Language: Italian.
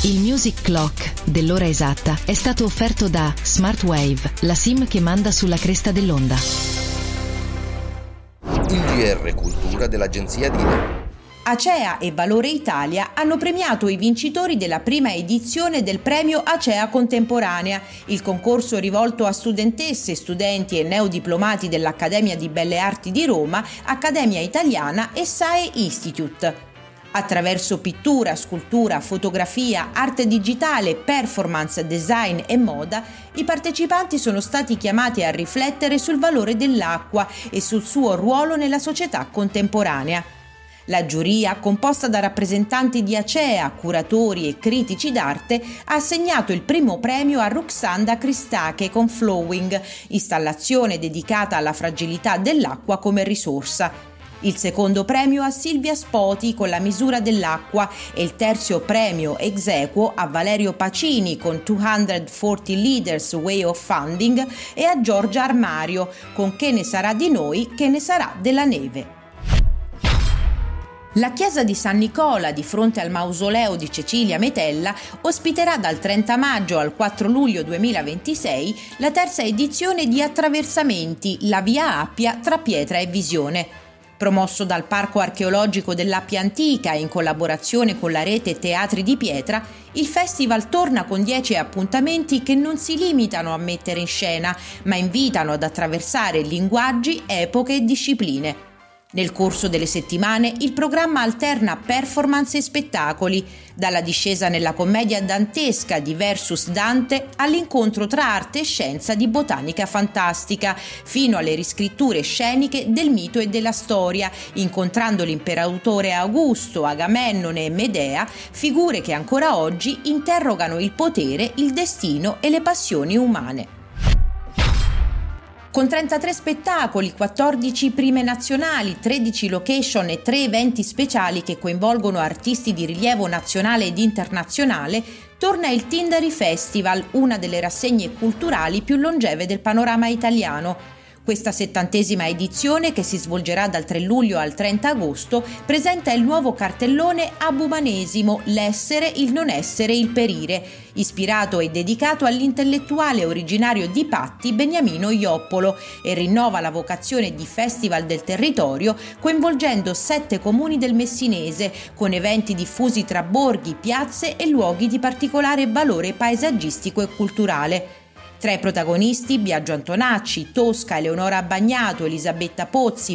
Il Music Clock dell'ora esatta è stato offerto da Smartwave, la SIM che manda sulla cresta dell'onda. Il GR Cultura dell'agenzia DINA. Acea e Valore Italia hanno premiato i vincitori della prima edizione del premio Acea Contemporanea, il concorso rivolto a studentesse, studenti e neodiplomati dell'Accademia di Belle Arti di Roma, Accademia Italiana e SAE Institute. Attraverso pittura, scultura, fotografia, arte digitale, performance, design e moda, i partecipanti sono stati chiamati a riflettere sul valore dell'acqua e sul suo ruolo nella società contemporanea. La giuria, composta da rappresentanti di Acea, curatori e critici d'arte, ha assegnato il primo premio a Ruxanda Cristache con Flowing, installazione dedicata alla fragilità dell'acqua come risorsa. Il secondo premio a Silvia Spoti con La misura dell'acqua e il terzo premio ex aequo a Valerio Pacini con 240 Leaders Way of Funding e a Giorgia Armario con Che ne sarà di noi, che ne sarà della neve. La chiesa di San Nicola, di fronte al mausoleo di Cecilia Metella, ospiterà dal 30 maggio al 4 luglio 2026 la terza edizione di Attraversamenti, la via Appia tra Pietra e Visione. Promosso dal Parco Archeologico dell'Appia Antica in collaborazione con la rete Teatri di Pietra, il festival torna con 10 appuntamenti che non si limitano a mettere in scena, ma invitano ad attraversare linguaggi, epoche e discipline. Nel corso delle settimane il programma alterna performance e spettacoli, dalla discesa nella commedia dantesca di Versus Dante all'incontro tra arte e scienza di botanica fantastica, fino alle riscritture sceniche del mito e della storia, incontrando l'imperatore Augusto, Agamennone e Medea, figure che ancora oggi interrogano il potere, il destino e le passioni umane. Con 33 spettacoli, 14 prime nazionali, 13 location e 3 eventi speciali che coinvolgono artisti di rilievo nazionale ed internazionale, torna il Tindari Festival, una delle rassegne culturali più longeve del panorama italiano. Questa 70ª edizione, che si svolgerà dal 3 luglio al 30 agosto, presenta il nuovo cartellone Abumanesimo, l'essere, il non essere, il perire, ispirato e dedicato all'intellettuale originario di Patti Beniamino Ioppolo, e rinnova la vocazione di festival del territorio, coinvolgendo 7 comuni del Messinese, con eventi diffusi tra borghi, piazze e luoghi di particolare valore paesaggistico e culturale. Tra i protagonisti Biagio Antonacci, Tosca, Eleonora Bagnato, Elisabetta Pozzi,